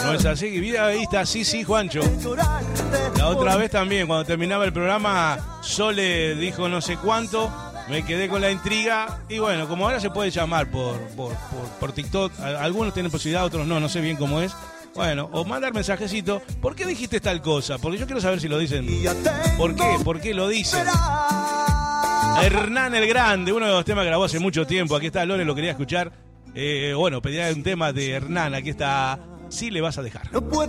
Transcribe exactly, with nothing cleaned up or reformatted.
No es así, vida ahí está, sí, sí, Juancho. La otra vez también, cuando terminaba el programa, Sole dijo no sé cuánto, me quedé con la intriga, y bueno, como ahora se puede llamar por, por, por, por TikTok, algunos tienen posibilidad, otros no, no sé bien cómo es. Bueno, o mandar mensajecito, ¿por qué dijiste tal cosa? Porque yo quiero saber si lo dicen. ¿Por qué? ¿Por qué lo dicen? Hernán el Grande, uno de los temas que grabó hace mucho tiempo. Aquí está, Lore, lo quería escuchar. Eh, bueno, pedía un tema de Hernán. Aquí está, Si le vas a dejar.